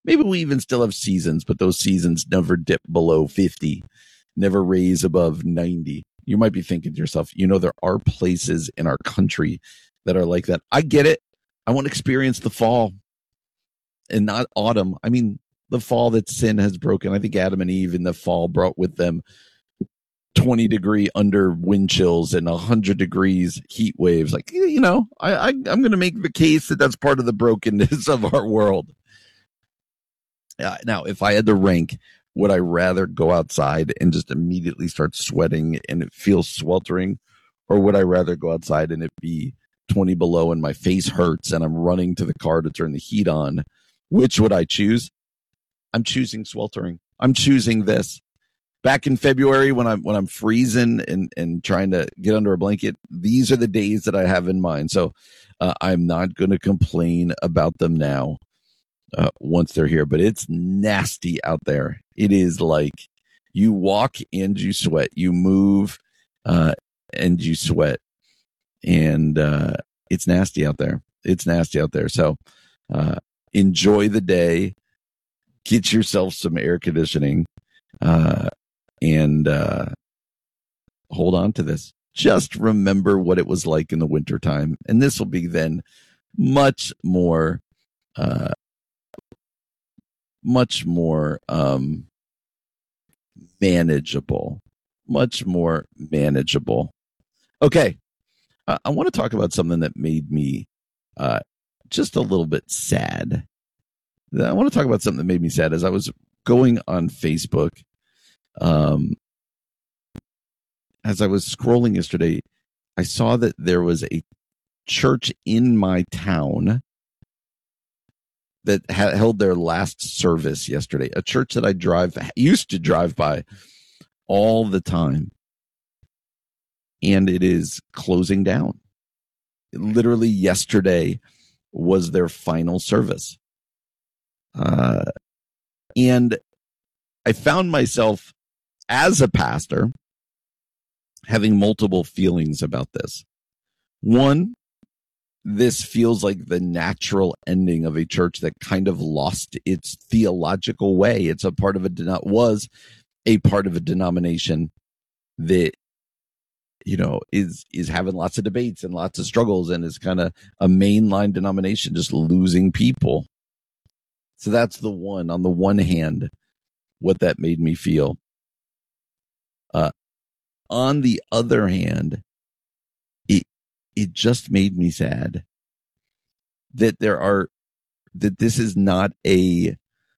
Maybe we even still have seasons, but those seasons never dip below 50, never raise above 90. You might be thinking to yourself, there are places in our country that are like that. I get it. I want to experience the fall and not autumn. I mean, the fall that sin has broken. I think Adam and Eve in the fall brought with them 20-degree under wind chills and 100 degrees heat waves. Like, I'm going to make the case that that's part of the brokenness of our world. Now, if I had to rank, would I rather go outside and just immediately start sweating and it feels sweltering, or would I rather go outside and it be 20 below and my face hurts and I'm running to the car to turn the heat on? Which would I choose? I'm choosing sweltering. I'm choosing this. Back in February when I'm freezing and trying to get under a blanket, these are the days that I have in mind. So I'm not going to complain about them now once they're here, but it's nasty out there. It is like you walk and you sweat, you move and you sweat, and it's nasty out there. It's nasty out there. So enjoy the day, get yourself some air conditioning, and hold on to this. Just remember what it was like in the wintertime. And this will be then much more manageable. Much more manageable. Okay. I want to talk about something that made me just a little bit sad. I want to talk about something that made me sad as I was going on Facebook. As I was scrolling yesterday, I saw that there was a church in my town that held their last service yesterday. A church that I used to drive by all the time. And it is closing down. Literally yesterday was their final service. And I found myself as a pastor having multiple feelings about this. One, this feels like the natural ending of a church that kind of lost its theological way. It's was a part of a denomination that, is having lots of debates and lots of struggles and is kind of a mainline denomination, just losing people. So that's the one, on the one hand, what that made me feel. On the other hand, it just made me sad that this is not an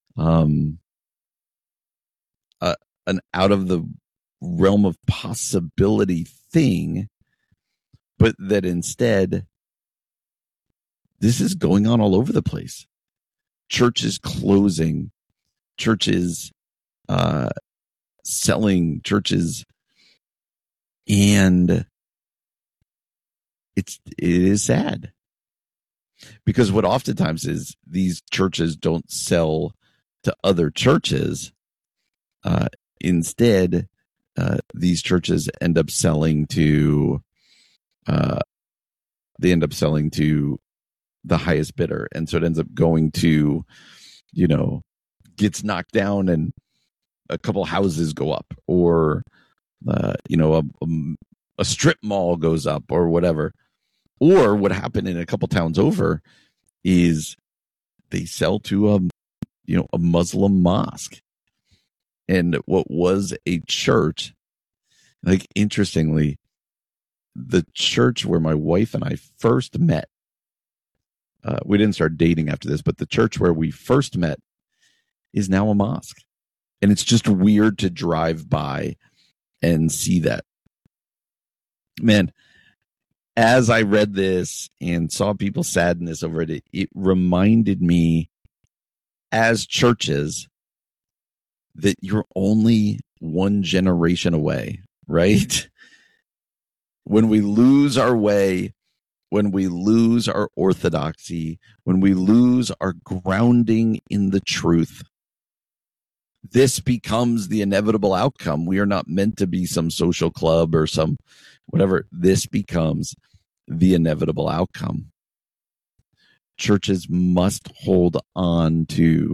out of the realm of possibility thing, but that instead this is going on all over the place. Churches closing, churches selling, churches, and it is sad, because what oftentimes is these churches don't sell to other churches. Instead, these churches end up selling to the highest bidder, and so it ends up going to, gets knocked down and a couple houses go up, or a strip mall goes up, or whatever. Or what happened in a couple towns over is they sell to a Muslim mosque. And what was a church, like, interestingly, the church where my wife and I first met, we didn't start dating after this, but the church where we first met is now a mosque. And it's just weird to drive by and see that. Man, as I read this and saw people's sadness over it, it reminded me, as churches, that you're only one generation away, right? When we lose our way, when we lose our orthodoxy, when we lose our grounding in the truth, this becomes the inevitable outcome. We are not meant to be some social club or some whatever. This becomes the inevitable outcome. Churches must hold on to